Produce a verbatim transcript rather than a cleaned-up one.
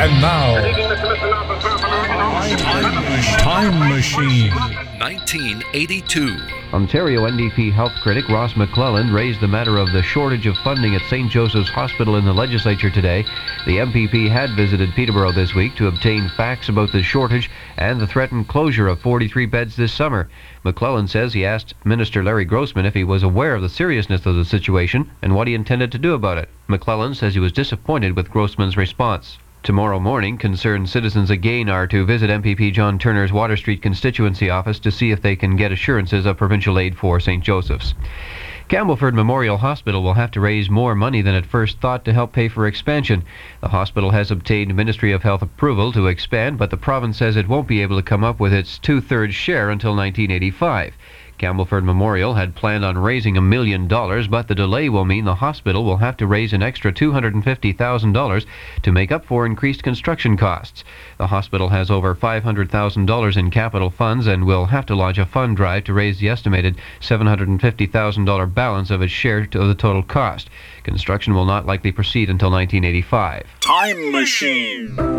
And now, Time Machine. nineteen eighty-two. Ontario N D P health critic Ross McClelland raised the matter of the shortage of funding at Saint Joseph's Hospital in the legislature today. The M P P had visited Peterborough this week to obtain facts about the shortage and the threatened closure of forty-three beds this summer. McClelland says he asked Minister Larry Grossman if he was aware of the seriousness of the situation and what he intended to do about it. McClelland says he was disappointed with Grossman's response. Tomorrow morning, concerned citizens again are to visit M P P John Turner's Water Street constituency office to see if they can get assurances of provincial aid for Saint Joseph's. Campbellford Memorial Hospital will have to raise more money than at first thought to help pay for expansion. The hospital has obtained Ministry of Health approval to expand, but the province says it won't be able to come up with its two-thirds share until nineteen eighty-five. Campbellford Memorial had planned on raising a million dollars, but the delay will mean the hospital will have to raise an extra two hundred fifty thousand dollars to make up for increased construction costs. The hospital has over five hundred thousand dollars in capital funds and will have to launch a fund drive to raise the estimated seven hundred fifty thousand dollars balance of its share of the total cost. Construction will not likely proceed until nineteen eighty-five. Time Machine.